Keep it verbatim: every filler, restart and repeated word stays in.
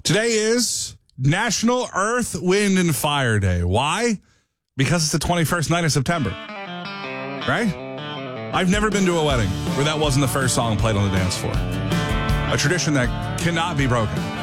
Today is National Earth, Wind, and Fire Day. Why? Because it's the twenty-first night of September. Right? I've never been to a wedding where that wasn't the first song played on the dance floor. A tradition that cannot be broken.